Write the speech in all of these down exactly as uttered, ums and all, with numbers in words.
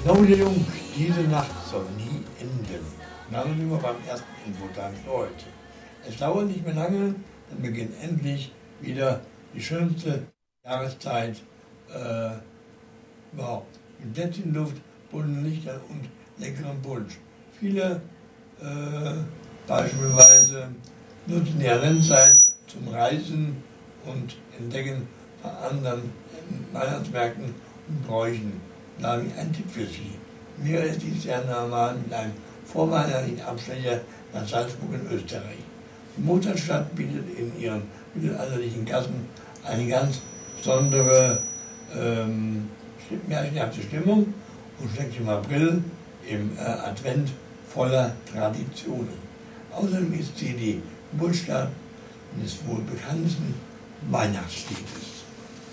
Jubiläum, diese Nacht soll nie enden. Dann sind wir beim ersten Infotag für heute. Es dauert nicht mehr lange, dann beginnt endlich wieder die schönste Jahreszeit äh, überhaupt. Mit Plätzchen, Luft, bunten Lichtern und leckerem Punsch. Viele äh, beispielsweise nutzen die Adventszeit zum Reisen und Entdecken von anderen Weihnachtsmärkten und Bräuchen. Da habe ich einen Tipp für Sie. Mir ist dieses Jahr normal mit einem vorweihnachtlichen Abstecher nach Salzburg in Österreich. Die Mozartstadt bietet in ihren mittelalterlichen Gassen eine ganz besondere ähm, märchenhafte Stimmung und steckt im April im äh, Advent voller Traditionen. Außerdem ist sie die Geburtsstadt des wohl bekanntesten Weihnachtsliedes.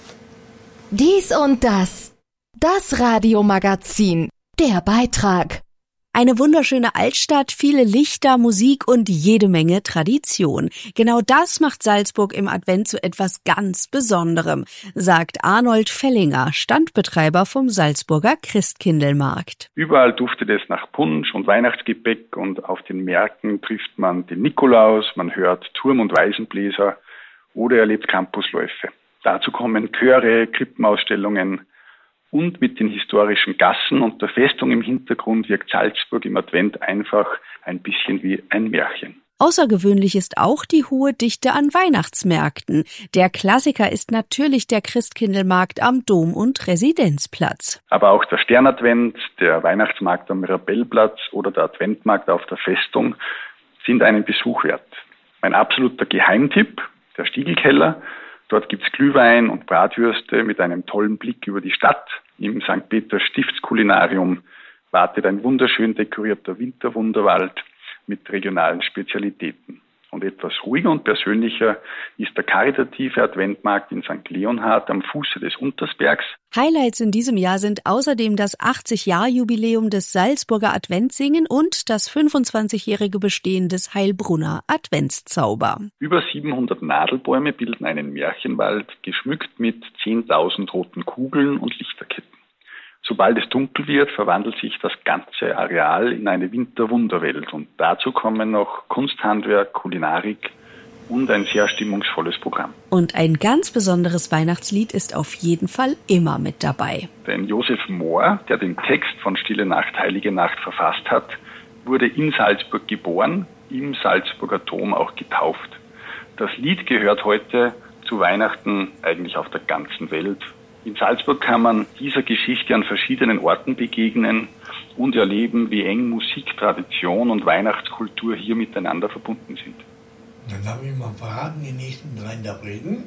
Dies und das. Das Radiomagazin. Der Beitrag. Eine wunderschöne Altstadt, viele Lichter, Musik und jede Menge Tradition. Genau das macht Salzburg im Advent zu etwas ganz Besonderem, sagt Arnold Fellinger, Standbetreiber vom Salzburger Christkindlmarkt. Überall duftet es nach Punsch und Weihnachtsgebäck und auf den Märkten trifft man den Nikolaus, man hört Turm- und Waisenbläser oder erlebt Campusläufe. Dazu kommen Chöre, Krippenausstellungen. Und mit den historischen Gassen und der Festung im Hintergrund wirkt Salzburg im Advent einfach ein bisschen wie ein Märchen. Außergewöhnlich ist auch die hohe Dichte an Weihnachtsmärkten. Der Klassiker ist natürlich der Christkindlmarkt am Dom- und Residenzplatz. Aber auch der Sternadvent, der Weihnachtsmarkt am Mirabellplatz oder der Adventmarkt auf der Festung sind einen Besuch wert. Mein absoluter Geheimtipp, der Stiegelkeller. Dort gibt's Glühwein und Bratwürste mit einem tollen Blick über die Stadt. Im Sankt Peter Stiftskulinarium wartet ein wunderschön dekorierter Winterwunderwald mit regionalen Spezialitäten. Und etwas ruhiger und persönlicher ist der karitative Adventmarkt in Sankt Leonhard am Fuße des Untersbergs. Highlights in diesem Jahr sind außerdem das achtzig-Jahr-Jubiläum des Salzburger Adventssingen und das fünfundzwanzigjährige Bestehen des Heilbrunner Adventszauber. Über siebenhundert Nadelbäume bilden einen Märchenwald, geschmückt mit zehntausend roten Kugeln und Lichterketten. Sobald es dunkel wird, verwandelt sich das ganze Areal in eine Winterwunderwelt. Und dazu kommen noch Kunsthandwerk, Kulinarik und ein sehr stimmungsvolles Programm. Und ein ganz besonderes Weihnachtslied ist auf jeden Fall immer mit dabei. Denn Josef Mohr, der den Text von Stille Nacht, Heilige Nacht verfasst hat, wurde in Salzburg geboren, im Salzburger Dom auch getauft. Das Lied gehört heute zu Weihnachten eigentlich auf der ganzen Welt. In Salzburg kann man dieser Geschichte an verschiedenen Orten begegnen und erleben, wie eng Musik, Tradition und Weihnachtskultur hier miteinander verbunden sind. Dann habe ich mal verraten, die nächsten drei Interpreten.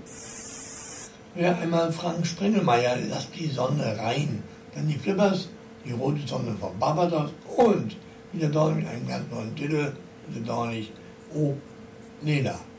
Ja, einmal Frank Sprengelmeier, Lass die Sonne rein. Dann die Flippers, Die rote Sonne von Barbados. Und wieder Dornig mit einem ganz neuen Titel, wieder Dornig, Oh, Nena.